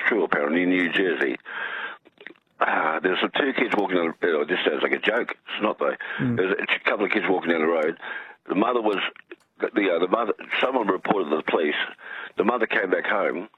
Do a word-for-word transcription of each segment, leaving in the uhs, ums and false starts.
true apparently, in New Jersey. Uh, there's some two kids walking down the road. This sounds like a joke. It's not, though. Mm. There's a couple of kids walking down the road. The mother was, the, uh, the mother, someone reported to the police. The mother came back home,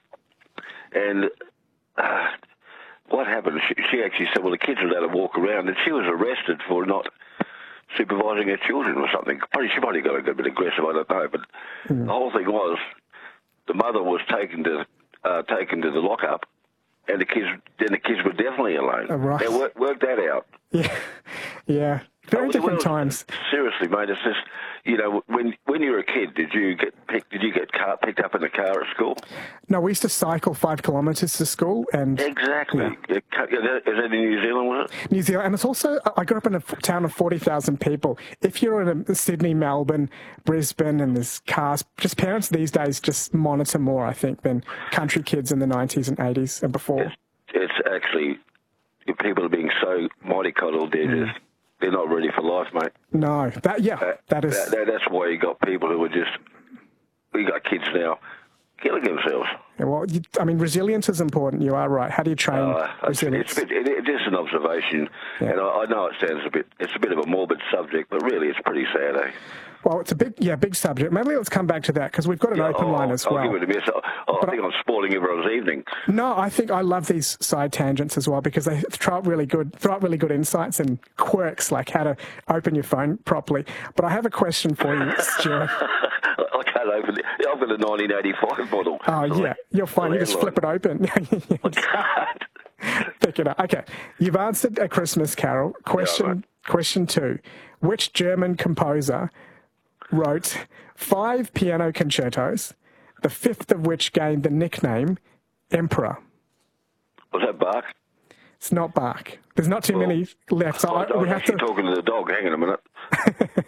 and uh, what happened? She, she actually said, well, the kids were allowed to walk around, and she was arrested for not supervising her children or something. Probably, she probably got a bit aggressive, I don't know. But mm. the whole thing was, the mother was taken to uh, taken to the lockup, and the kids, then the kids were definitely alone. Oh, right. They work, worked that out. Yeah, yeah. Very oh, different well, times. Seriously, mate, it's just, you know, when when you were a kid, did you get picked, did you get car, picked up in the car at school? No, we used to cycle five kilometres to school. and Exactly. Yeah. Is that in New Zealand, was it? New Zealand. And it's also, I grew up in a town of forty thousand people. If you're in Sydney, Melbourne, Brisbane, and there's cars, just parents these days just monitor more, I think, than country kids in the nineties and eighties and before. It's, it's actually, people are being so mollycoddled, they're mm. just, they're not ready for life, mate. No, that yeah, uh, that is. That, that, that's why you got people who are just. We got kids now killing themselves. Yeah, well, you, I mean, resilience is important. You are right. How do you train uh, resilience? It's, it's, it's just an observation, yeah. and I, I know it sounds a bit. It's a bit of a morbid subject, but really, it's pretty sad, eh? Well, it's a big, yeah, big subject. Maybe let's come back to that because we've got an yeah, open oh, line as I'll well. Give it a miss. Oh, oh, I think I, I'm spoiling everyone's evening. No, I think I love these side tangents as well because they throw up really good, throw up really good insights and quirks like how to open your phone properly. But I have a question for you, Stuart. I can't open it. I've got a nineteen eighty-five model. Oh so yeah, you're fine. You just flip it open. I can't. Pick it up. Okay, you've answered A Christmas Carol. Question, yeah, question two: which German composer wrote five piano concertos, the fifth of which gained the nickname Emperor? Was that Bach? It's not Bach. There's not too well, many left. So I, I, we I'm have actually to... talking to the dog. Hang on a minute.